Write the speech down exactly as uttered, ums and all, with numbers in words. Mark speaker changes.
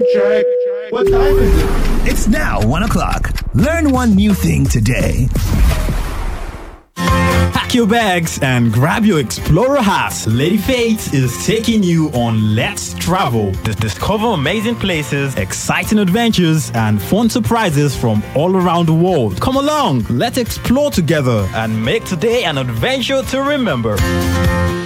Speaker 1: check. What time is it?
Speaker 2: It's now one o'clock. Learn one new thing today.
Speaker 3: Pack your bags and grab your Explorer hat. Lady Faith is taking you on Let's Travel. Discover amazing places, exciting adventures, and fun surprises from all around the world. Come along, let's explore together and make today an adventure to remember.